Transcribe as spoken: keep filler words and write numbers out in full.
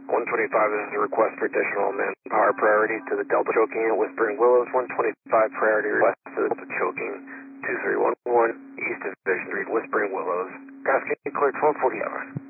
one twenty-five is a request for additional manpower priority to the Delta choking at Whispering Willows. one twenty-five priority request to the Delta choking two three one one East Division Street, Whispering Willows. Guys, can you clear twelve forty-seven?